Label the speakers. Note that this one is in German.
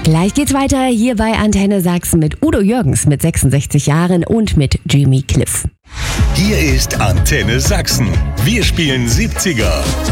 Speaker 1: Gleich geht's weiter hier bei Antenne Sachsen mit Udo Jürgens mit 66 Jahren und mit Jimmy Cliff.
Speaker 2: Hier ist Antenne Sachsen. Wir spielen 70er.